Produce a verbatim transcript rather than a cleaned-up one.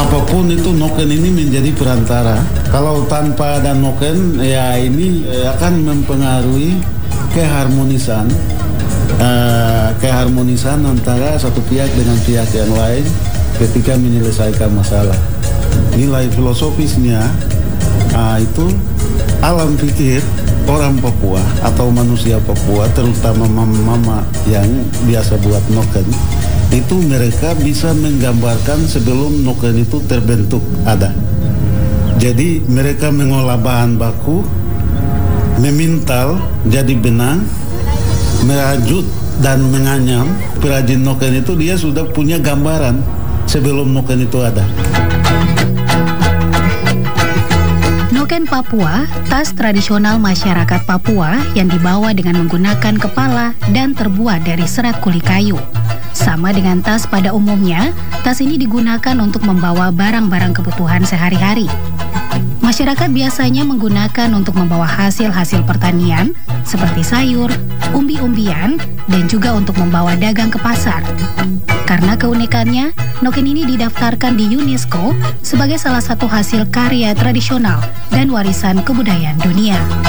apapun itu noken ini menjadi perantara. Kalau tanpa ada noken, ya ini eh, akan mempengaruhi keharmonisan uh, keharmonisan antara satu pihak dengan pihak yang lain ketika menyelesaikan masalah. Nilai filosofisnya uh, itu alam pikir orang Papua atau manusia Papua, terutama mama-mama yang biasa buat noken, itu mereka bisa menggambarkan sebelum noken itu terbentuk ada. Jadi mereka mengolah bahan baku, memintal jadi benang, merajut dan menganyam. Perajin noken itu dia sudah punya gambaran sebelum noken itu ada. Noken Papua, tas tradisional masyarakat Papua yang dibawa dengan menggunakan kepala dan terbuat dari serat kuli kayu. Sama dengan tas pada umumnya, tas ini digunakan untuk membawa barang-barang kebutuhan sehari-hari. Masyarakat biasanya menggunakan untuk membawa hasil-hasil pertanian seperti sayur, umbi-umbian, dan juga untuk membawa dagang ke pasar. Karena keunikannya, noken ini didaftarkan di UNESCO sebagai salah satu hasil karya tradisional dan warisan kebudayaan dunia.